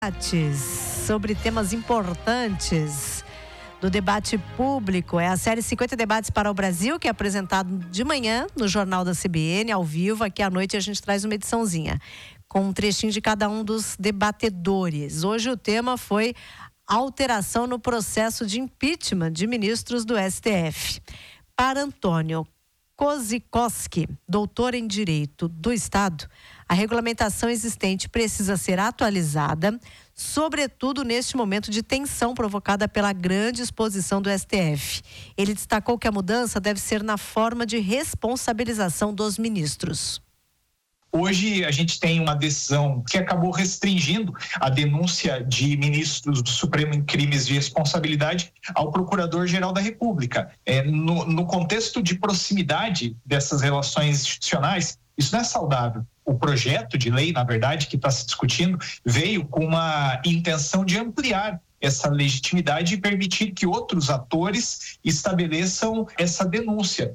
Sobre temas importantes do debate público. É a série 50 Debates para o Brasil, que é apresentado de manhã no Jornal da CBN, ao vivo. Aqui à noite a gente traz uma ediçãozinha com um trechinho de cada um dos debatedores. Hoje o tema foi alteração no processo de impeachment de ministros do STF. Para Antônio Kozikoski, doutor em Direito do Estado, a regulamentação existente precisa ser atualizada, sobretudo neste momento de tensão provocada pela grande exposição do STF. Ele destacou que a mudança deve ser na forma de responsabilização dos ministros. Hoje a gente tem uma decisão que acabou restringindo a denúncia de ministros do Supremo em crimes de responsabilidade ao Procurador-Geral da República. No contexto de proximidade dessas relações institucionais, isso não é saudável. O projeto de lei, na verdade, que está se discutindo, veio com uma intenção de ampliar essa legitimidade e permitir que outros atores estabeleçam essa denúncia.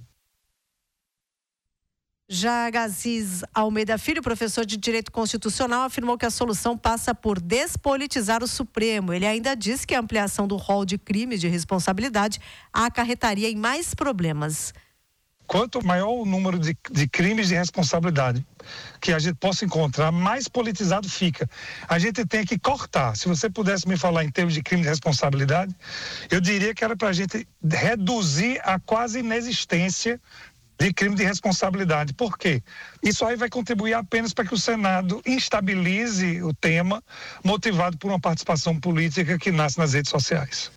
Já Aziz Almeida Filho, professor de Direito Constitucional, afirmou que a solução passa por despolitizar o Supremo. Ele ainda disse que a ampliação do rol de crimes de responsabilidade acarretaria em mais problemas. Quanto maior o número de crimes de responsabilidade que a gente possa encontrar, mais politizado fica. A gente tem que cortar. Se você pudesse me falar em termos de crime de responsabilidade, eu diria que era para a gente reduzir a quase inexistência de crime de responsabilidade. Por quê? Isso aí vai contribuir apenas para que o Senado instabilize o tema, motivado por uma participação política que nasce nas redes sociais.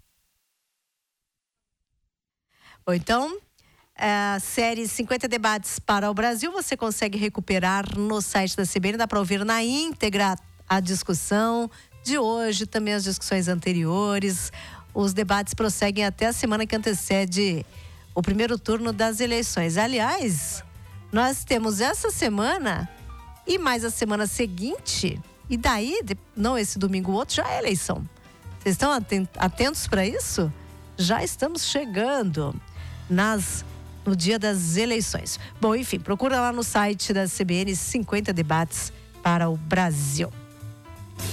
Bom, então, a série 50 Debates para o Brasil você consegue recuperar no site da CBN, dá para ouvir na íntegra a discussão de hoje, também as discussões anteriores. Os debates prosseguem até a semana que antecede o primeiro turno das eleições. Aliás, nós temos essa semana e mais a semana seguinte, e daí, não esse domingo, o outro, já é eleição. Vocês estão atentos para isso? Já estamos chegando no dia das eleições. Bom, enfim, procura lá no site da CBN 50 Debates para o Brasil.